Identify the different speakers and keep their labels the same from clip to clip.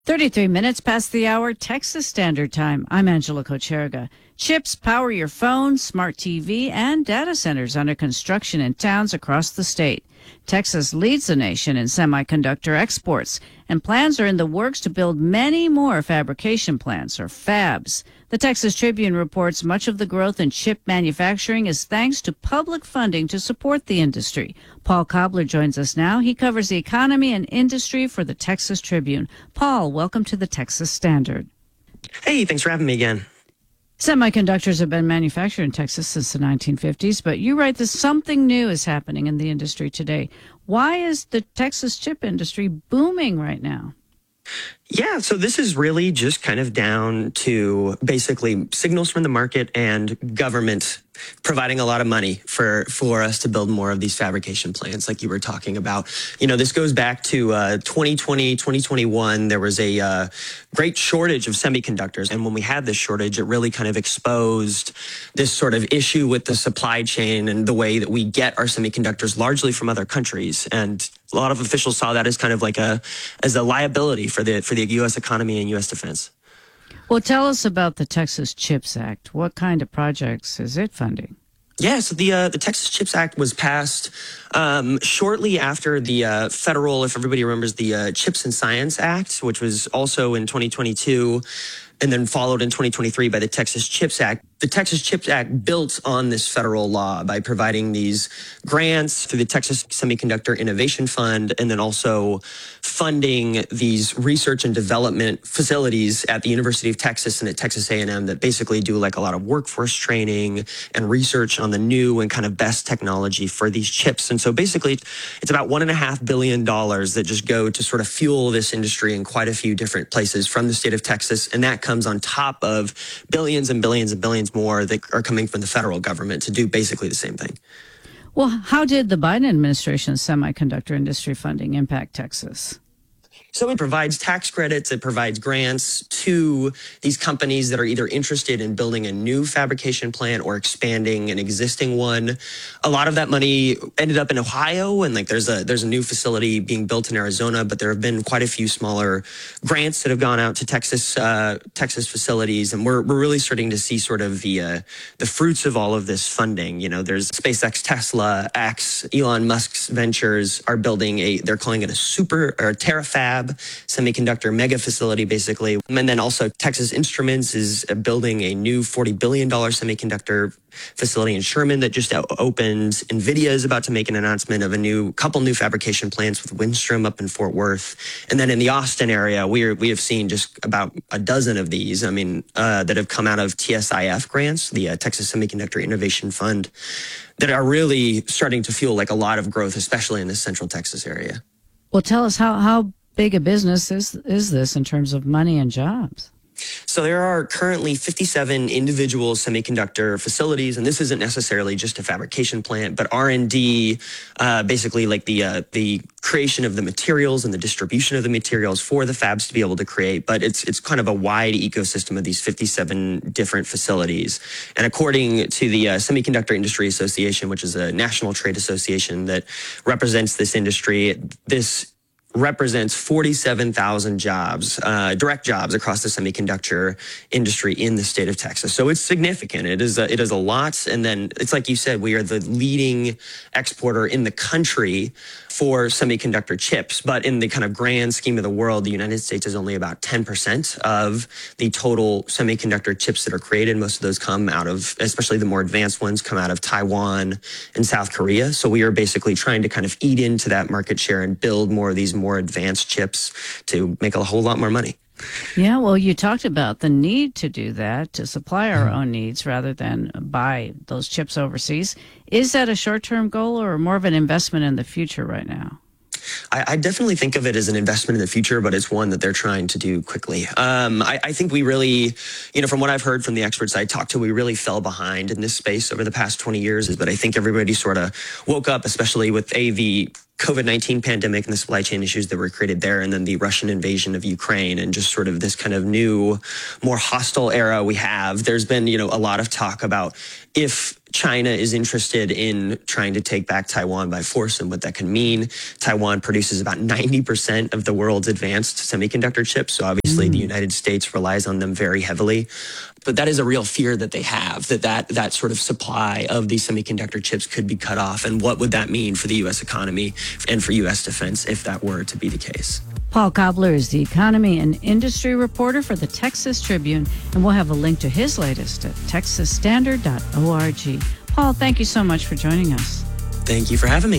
Speaker 1: 33 minutes past the hour, Texas Standard Time. I'm Angela Kocherga. Chips power your phone, smart TV, and data centers under construction in towns across the state. Texas leads the nation in semiconductor exports, and plans are in the works to build many more fabrication plants, or fabs. The Texas Tribune reports much of the growth in chip manufacturing is thanks to public funding to support the industry. Paul Cobbler joins us now. He covers the economy and industry for the Texas Tribune. Paul, welcome to the Texas Standard.
Speaker 2: Hey, thanks for having me again.
Speaker 1: Semiconductors have been manufactured in Texas since the 1950s, but you write that something new is happening in the industry today. Why is the Texas chip industry booming right now?
Speaker 2: Yeah, so this is really just kind of down to basically signals from the market and government providing a lot of money for us to build more of these fabrication plants like you were talking about. You know, this goes back to 2020, 2021. There was a great shortage of semiconductors. And when we had this shortage, it really kind of exposed this sort of issue with the supply chain and the way that we get our semiconductors largely from other countries. And a lot of officials saw that as kind of like as a liability for the U.S. economy and U.S. defense.
Speaker 1: Well, tell us about the Texas CHIPS Act. What kind of projects is it funding?
Speaker 2: Yeah, so the Texas CHIPS Act was passed shortly after the federal, if everybody remembers, the Chips and Science Act, which was also in 2022, and then followed in 2023 by the Texas CHIPS Act. The Texas CHIPS Act built on this federal law by providing these grants through the Texas Semiconductor Innovation Fund, and then also funding these research and development facilities at the University of Texas and at Texas A&M that basically do like a lot of workforce training and research on the new and kind of best technology for these chips. And so basically it's about $1.5 billion that just go to sort of fuel this industry in quite a few different places from the state of Texas. And that comes on top of billions and billions and billions more that are coming from the federal government to do basically the same thing.
Speaker 1: Well, how did the Biden administration's semiconductor industry funding impact Texas?
Speaker 2: So it provides tax credits, it provides grants to these companies that are either interested in building a new fabrication plant or expanding an existing one. A lot of that money ended up in Ohio, and like there's a new facility being built in Arizona, but there have been quite a few smaller grants that have gone out to Texas facilities, and we're really starting to see sort of the fruits of all of this funding. You know, there's SpaceX, Tesla, X, Elon Musk's ventures are building they're calling it a terafab semiconductor mega facility, basically. And then also Texas Instruments is building a new $40 billion semiconductor facility in Sherman that just opened. NVIDIA is about to make an announcement of a couple new fabrication plants with Windstrom up in Fort Worth. And then in the Austin area, we have seen just about a dozen of these, that have come out of TSIF grants, the Texas Semiconductor Innovation Fund, that are really starting to fuel like a lot of growth, especially in the Central Texas area.
Speaker 1: Well, tell us how big a business is this in terms of money and jobs?
Speaker 2: So there are currently 57 individual semiconductor facilities, and this isn't necessarily just a fabrication plant, but R&D, basically like the creation of the materials and the distribution of the materials for the fabs to be able to create. But it's kind of a wide ecosystem of these 57 different facilities. And according to the Semiconductor Industry Association, which is a national trade association that represents this industry, this represents 47,000 jobs, direct jobs across the semiconductor industry in the state of Texas. So it's significant. It is a lot. And then it's like you said, we are the leading exporter in the country for semiconductor chips. But in the kind of grand scheme of the world, the United States is only about 10% of the total semiconductor chips that are created. Most of those come out of, especially the more advanced ones, come out of Taiwan and South Korea. So we are basically trying to kind of eat into that market share and build more of these more advanced chips to make a whole lot more money.
Speaker 1: Yeah, well, you talked about the need to do that, to supply our own needs rather than buy those chips overseas. Is that a short-term goal or more of an investment in the future right now?
Speaker 2: I definitely think of it as an investment in the future, but it's one that they're trying to do quickly. I think we really, from what I've heard from the experts I talked to, we really fell behind in this space over the past 20 years. But I think everybody sort of woke up, especially with the COVID-19 pandemic and the supply chain issues that were created there, and then the Russian invasion of Ukraine, and just sort of this kind of new, more hostile era we have. There's been, a lot of talk about if China is interested in trying to take back Taiwan by force and what that can mean. Taiwan produces about 90% of the world's advanced semiconductor chips. So obviously the United States relies on them very heavily. But that is a real fear that they have, that sort of supply of these semiconductor chips could be cut off. And what would that mean for the U.S. economy and for U.S. defense if that were to be the case?
Speaker 1: Paul Cobbler is the economy and industry reporter for the Texas Tribune, and we'll have a link to his latest at texasstandard.org. Paul, thank you so much for joining us.
Speaker 2: Thank you for having me.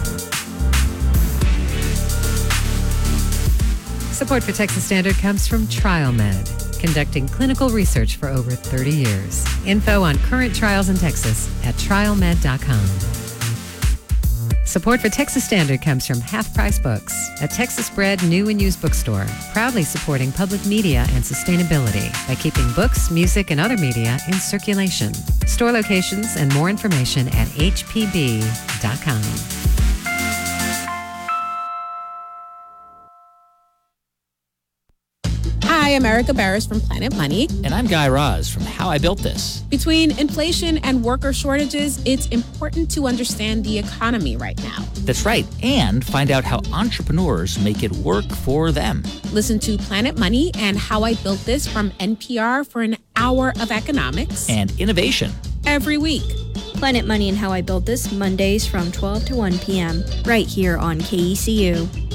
Speaker 3: Support for Texas Standard comes from TrialMed, conducting clinical research for over 30 years. Info on current trials in Texas at trialmed.com. Support for Texas Standard comes from Half Price Books, a Texas-bred new and used bookstore, proudly supporting public media and sustainability by keeping books, music, and other media in circulation. Store locations and more information at hpb.com.
Speaker 4: Hi, I'm Erica Barris from Planet Money.
Speaker 5: And I'm Guy Raz from How I Built This.
Speaker 4: Between inflation and worker shortages, it's important to understand the economy right now.
Speaker 5: That's right. And find out how entrepreneurs make it work for them.
Speaker 4: Listen to Planet Money and How I Built This from NPR for an hour of economics
Speaker 5: And innovation.
Speaker 4: every week.
Speaker 6: Planet Money and How I Built This, Mondays from 12 to 1 p.m. right here on KECU.